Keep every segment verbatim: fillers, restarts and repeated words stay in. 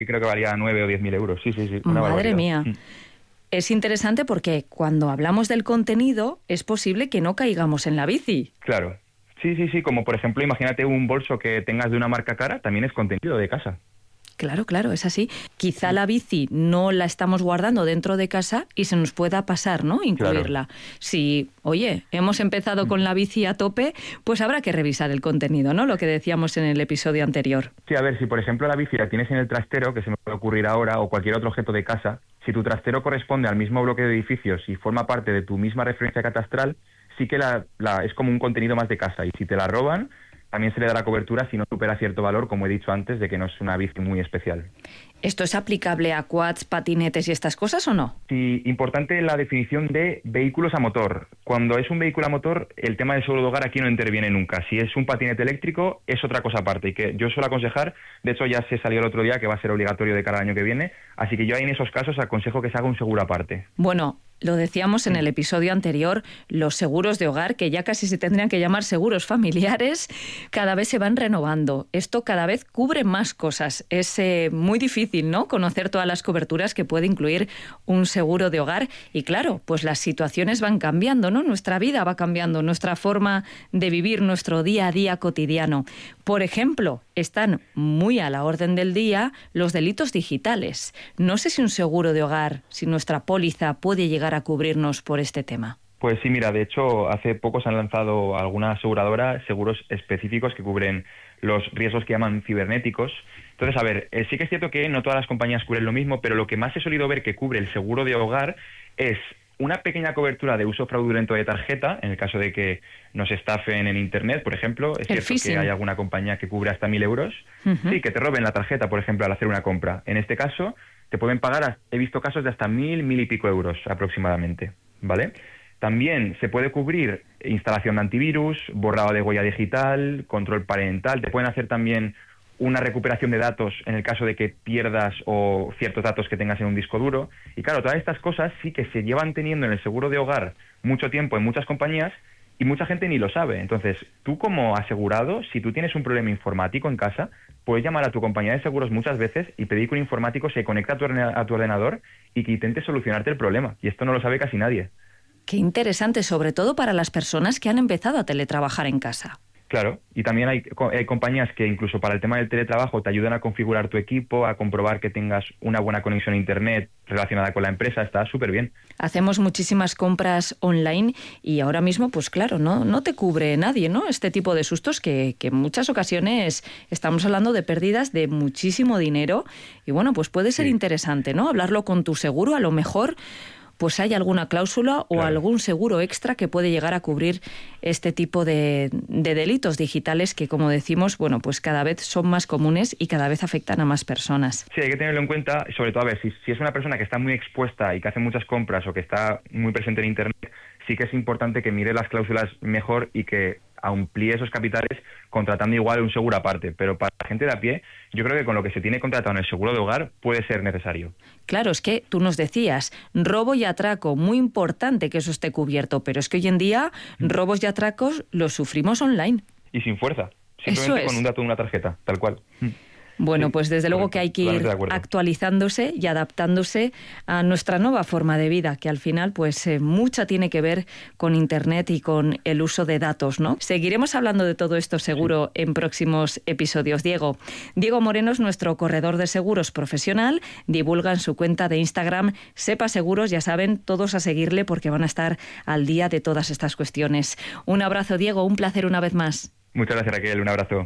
y creo que valía nueve o diez mil euros. Sí, sí, sí. Una Madre barbaridad. mía. Mm. Es interesante porque cuando hablamos del contenido es posible que no caigamos en la bici. Claro. Sí, sí, sí. Como por ejemplo, imagínate un bolso que tengas de una marca cara, también es contenido de casa. Claro, claro, es así. Quizá la bici no la estamos guardando dentro de casa y se nos pueda pasar, ¿no? Incluirla. Claro. Si, oye, hemos empezado con la bici a tope, pues habrá que revisar el contenido, ¿no? Lo que decíamos en el episodio anterior. Sí, a ver, si por ejemplo la bici la tienes en el trastero, que se me puede ocurrir ahora, o cualquier otro objeto de casa, si tu trastero corresponde al mismo bloque de edificios y forma parte de tu misma referencia catastral, sí que la, la, es como un contenido más de casa. Y si te la roban, también se le dará cobertura si no supera cierto valor, como he dicho antes, de que no es una bici muy especial. ¿Esto es aplicable a quads, patinetes y estas cosas o no? Sí, importante la definición de vehículos a motor. Cuando es un vehículo a motor, el tema del seguro de hogar aquí no interviene nunca. Si es un patinete eléctrico, es otra cosa aparte. Y que yo suelo aconsejar, de hecho ya se salió el otro día que va a ser obligatorio de cada año que viene, así que yo ahí en esos casos aconsejo que se haga un seguro aparte. Bueno, lo decíamos en el episodio anterior, los seguros de hogar, que ya casi se tendrían que llamar seguros familiares, cada vez se van renovando. Esto cada vez cubre más cosas. Es eh, muy difícil, ¿no?, conocer todas las coberturas que puede incluir un seguro de hogar. Y claro, pues las situaciones van cambiando, ¿no? Nuestra vida va cambiando, nuestra forma de vivir, nuestro día a día cotidiano. Por ejemplo, están muy a la orden del día los delitos digitales. No sé si un seguro de hogar, si nuestra póliza puede llegar a cubrirnos por este tema. Pues sí, mira, de hecho, hace poco se han lanzado alguna aseguradora seguros específicos que cubren los riesgos que llaman cibernéticos. Entonces, a ver, eh, sí que es cierto que no todas las compañías cubren lo mismo, pero lo que más he solido ver que cubre el seguro de hogar es una pequeña cobertura de uso fraudulento de tarjeta, en el caso de que nos estafen en Internet, por ejemplo. Es el cierto phishing. Que hay alguna compañía que cubre hasta mil euros. Uh-huh. Sí, que te roben la tarjeta, por ejemplo, al hacer una compra. En este caso, te pueden pagar, he visto casos de hasta mil, mil y pico euros aproximadamente, ¿vale? También se puede cubrir instalación de antivirus, borrado de huella digital, control parental. Te pueden hacer también una recuperación de datos en el caso de que pierdas o ciertos datos que tengas en un disco duro. Y claro, todas estas cosas sí que se llevan teniendo en el seguro de hogar mucho tiempo en muchas compañías y mucha gente ni lo sabe. Entonces, tú como asegurado, si tú tienes un problema informático en casa, puedes llamar a tu compañía de seguros muchas veces y pedir que un informático se conecte a tu, a tu ordenador y que intente solucionarte el problema. Y esto no lo sabe casi nadie. Qué interesante, sobre todo para las personas que han empezado a teletrabajar en casa. Claro, y también hay, hay compañías que incluso para el tema del teletrabajo te ayudan a configurar tu equipo, a comprobar que tengas una buena conexión a Internet relacionada con la empresa. Está súper bien. Hacemos muchísimas compras online y ahora mismo, pues claro, no, no te cubre nadie, ¿no? Este tipo de sustos que, que en muchas ocasiones estamos hablando de pérdidas de muchísimo dinero y bueno, pues puede ser sí. interesante, ¿no? Hablarlo con tu seguro, a lo mejor pues hay alguna cláusula o claro. algún seguro extra que puede llegar a cubrir este tipo de, de delitos digitales que, como decimos, bueno, pues cada vez son más comunes y cada vez afectan a más personas. Sí, hay que tenerlo en cuenta, sobre todo, a ver, si, si es una persona que está muy expuesta y que hace muchas compras o que está muy presente en Internet, sí que es importante que mire las cláusulas mejor y que amplíe esos capitales contratando igual un seguro aparte. Pero para la gente de a pie, yo creo que con lo que se tiene contratado en el seguro de hogar puede ser necesario. Claro, es que tú nos decías, robo y atraco, muy importante que eso esté cubierto, pero es que hoy en día robos y atracos los sufrimos online. Y sin fuerza, simplemente con un dato de una tarjeta, tal cual. Bueno, sí, pues desde luego que hay que ir actualizándose y adaptándose a nuestra nueva forma de vida, que al final pues eh, mucha tiene que ver con Internet y con el uso de datos, ¿no? Seguiremos hablando de todo esto seguro sí. en próximos episodios. Diego. Diego Moreno es nuestro corredor de seguros profesional, divulga en su cuenta de Instagram Sepa Seguros, ya saben, todos a seguirle porque van a estar al día de todas estas cuestiones. Un abrazo, Diego, un placer una vez más. Muchas gracias, Raquel, un abrazo.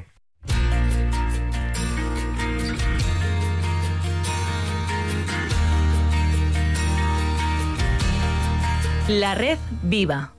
La red viva.